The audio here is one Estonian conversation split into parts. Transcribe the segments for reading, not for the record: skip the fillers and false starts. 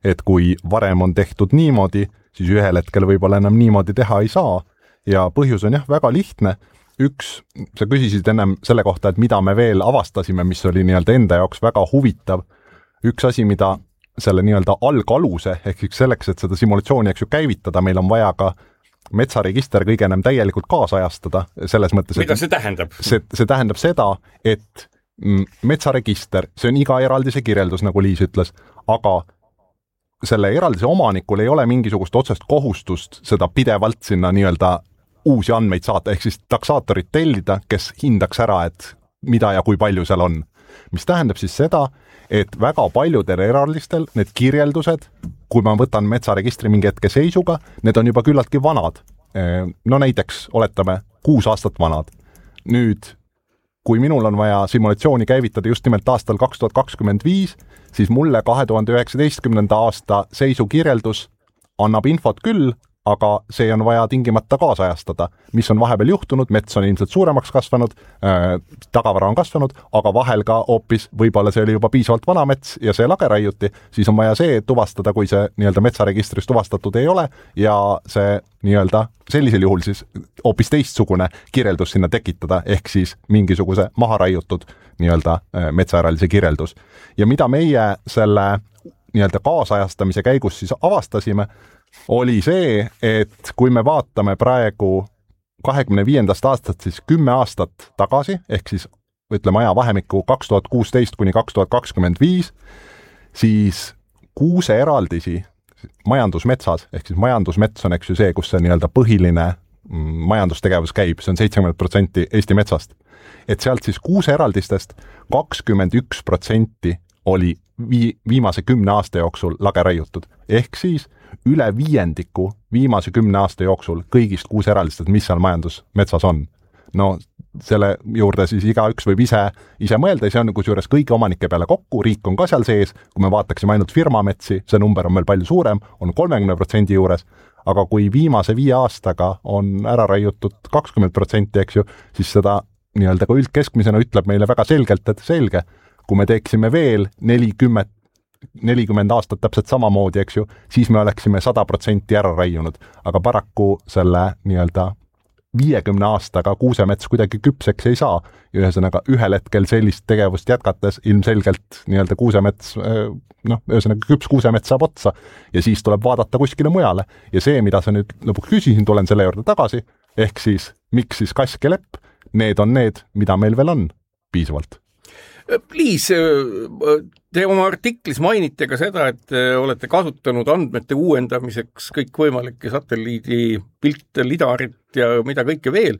et kui varem on tehtud niimoodi, siis ühel hetkel võib-olla enam niimoodi teha ei saa ja põhjus on väga lihtne. Üks, sa küsisid ennem selle kohta, et mida me veel avastasime, mis oli nii-öelda enda jaoks väga huvitav. Üks asi, mida selle nii-öelda algaluse, ehk selleks, et seda simulatsiooni käivitada, meil on vaja ka metsaregister kõige enam täielikult kaasajastada. Selles mõttes, mida see tähendab? See tähendab seda, et metsaregister, see on iga eraldise kirjeldus, nagu Liis ütles, aga selle eraldise omanikul ei ole mingisugust otsest kohustust seda pidevalt sinna nii-öelda uusi andmeid saata, ehk siis taksaatorit tellida, kes hindaks ära, et mida ja kui palju seal on. Mis tähendab siis seda, et väga paljudel eraldistel need kirjeldused, kui ma võtan metsaregistri mingi hetke seisuga, need on juba küllaltki vanad. No näiteks oletame 6 aastat vanad. Nüüd, kui minul on vaja simulatsiooni käivitada just nimelt aastal 2025, siis mulle 2019. aasta seisukirjeldus annab infot küll, aga see on vaja tingimata kaasajastada. Mis on vahepeal juhtunud, mets on ilmselt suuremaks kasvanud, tagavara on kasvanud, aga vahel ka hoopis võib-olla see oli juba piisavalt vana mets ja see lage raiuti, siis on vaja see tuvastada, kui see nii-öelda metsaregistris tuvastatud ei ole ja see nii-öelda sellisel juhul siis hoopis teistsugune kirjeldus sinna tekitada, ehk siis mingisuguse maha raiutud nii-öelda metsaeraldise kirjeldus. Ja mida meie selle nii-öelda kaasajastamise käigus siis avastasime, oli see, et kui me vaatame praegu 25. aastat, siis 10 aastat tagasi, ehk siis ütleme aja vahemikku 2016 kuni 2025, siis kuuse eraldisi majandusmetsas, ehk siis majandusmets on see, kus see nii-öelda põhiline majandustegevus käib, see on 70% Eesti metsast. Et sealt siis kuuse eraldistest 21% oli viimase 10 aasta jooksul lage raiutud. Ehk siis üle 5% viimase 10 aasta jooksul kõigist kuuse eraldistest, mis seal majandusmetsas on. No selle juurde siis igaüks võib ise mõelda, see on kusjuures kõigi omanike peale kokku, riik on ka seal sees, kui me vaataksime ainult firmametsi, see number on meil palju suurem, on 30% juures, aga kui viimase 5 aastaga on ära raiutud 20%, eks ju, siis seda nii-öelda ka üldkeskmisena ütleb meile väga selgelt, et selge, kui me teeksime veel 40 aastat täpselt samamoodi, eks ju, siis me oleksime 100% ära raiunud. Aga paraku selle nii-öelda 50 aastaga kuusemets kuidagi küpseks ei saa. Ühesõnaga ühel hetkel sellist tegevust jätkates ilmselgelt nii-öelda kuusemets, ühesõnaga küps kuusemets saab otsa ja siis tuleb vaadata kuskile mujale. Ja see, mida sa nüüd lõpuks küsisin, tulen selle juurde tagasi, ehk siis miks siis kask ja lepp, need on need, mida meil veel on piisavalt. Liis, te oma artiklis mainite ka seda, et olete kasutanud andmete uuendamiseks kõikvõimalikke satelliidipilte, lidarit ja mida kõike veel.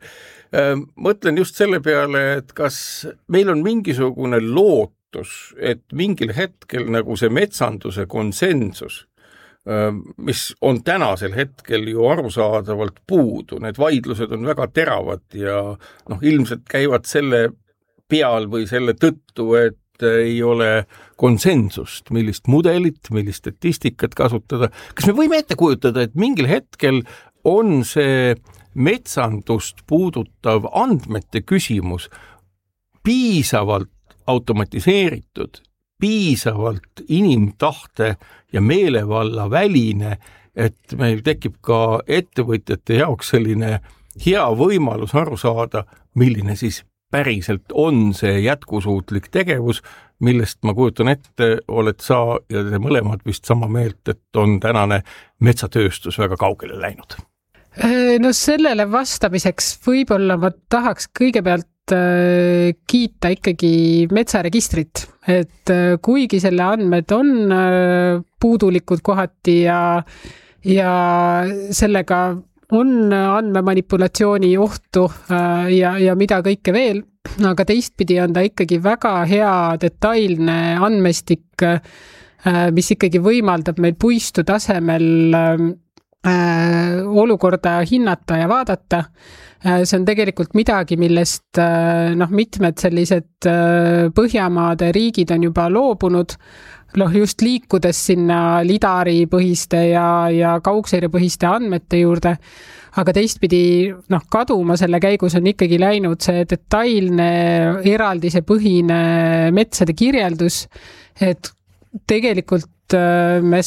Mõtlen just selle peale, et kas meil on mingisugune lootus, et mingil hetkel nagu see metsanduse konsensus, mis on tänasel hetkel ju arusaadavalt puudu, need vaidlused on väga teravad ja ilmselt käivad selle peal või selle tõttu, et ei ole konsensust, millist mudelit, millist statistikat kasutada. Kas me võime ette kujutada, et mingil hetkel on see metsandust puudutav andmete küsimus piisavalt automatiseeritud, piisavalt inimtahte ja meelevalla väline, et meil tekib ka ettevõtjate jaoks selline hea võimalus aru saada, milline siis päriselt on see jätkusuutlik tegevus, millest ma kujutan ette, oled sa ja te mõlemad vist sama meelt, et on tänane metsatööstus väga kaugele läinud. No sellele vastamiseks võib-olla ma tahaks kõigepealt kiita ikkagi metsaregistrit, et kuigi selle andmed on puudulikud kohati ja sellega on andmemanipulatsiooni ohtu ja mida kõike veel, aga teistpidi on ta ikkagi väga hea detailne andmestik, mis ikkagi võimaldab meil puistu tasemel olukorda hinnata ja vaadata. See on tegelikult midagi, millest mitmed sellised Põhjamaade riigid on juba loobunud, just liikudes sinna lidaripõhiste ja kaugseirepõhiste andmete juurde, aga teistpidi kaduma selle käigus on ikkagi läinud see detailne eraldise põhine metsade kirjeldus, et tegelikult me